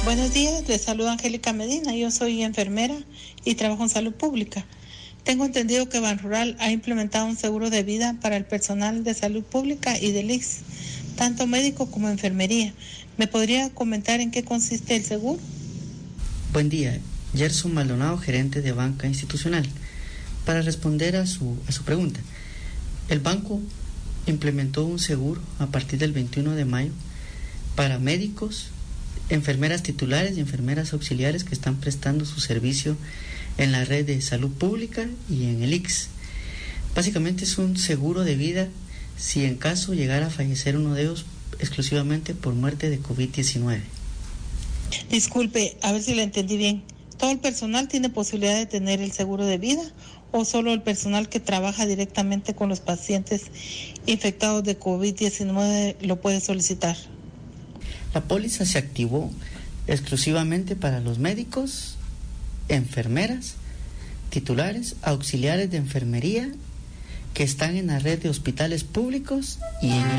Buenos días, les saluda Angélica Medina. Yo soy enfermera y trabajo en salud pública. Tengo entendido que Banrural ha implementado un seguro de vida para el personal de salud pública y del ICS, tanto médico como enfermería. ¿Me podría comentar en qué consiste el seguro? Buen día, Gerson Maldonado, gerente de banca institucional. Para responder a su pregunta, el banco implementó un seguro a partir del 21 de mayo para médicos, enfermeras titulares y enfermeras auxiliares que están prestando su servicio en la red de salud pública y en el ICS. Básicamente es un seguro de vida si en caso llegara a fallecer uno de ellos exclusivamente por muerte de COVID-19. Disculpe, a ver si le entendí bien. ¿Todo el personal tiene posibilidad de tener el seguro de vida o solo el personal que trabaja directamente con los pacientes infectados de COVID-19 lo puede solicitar? La póliza se activó exclusivamente para los médicos, enfermeras, titulares, auxiliares de enfermería que están en la red de hospitales públicos y en el